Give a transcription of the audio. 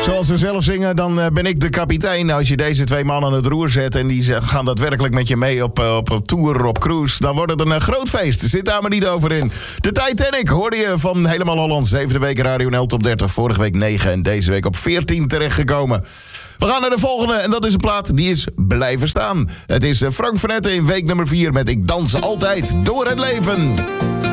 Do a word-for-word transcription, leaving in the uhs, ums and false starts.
Zoals ze zelf zingen, dan uh, ben ik de kapitein. Nou, als je deze twee mannen aan het roer zet en die gaan daadwerkelijk met je mee op, uh, op, op tour, op cruise, dan wordt het een uh, groot feest. Zit daar maar niet over in. De Titanic hoorde je van Helemaal Holland. Zevende week Radio N L Top dertig. Vorige week negen en deze week op veertien terechtgekomen. We gaan naar de volgende en dat is een plaat die is blijven staan. Het is Frank Vanette in week nummer vier met Ik dans altijd door het leven.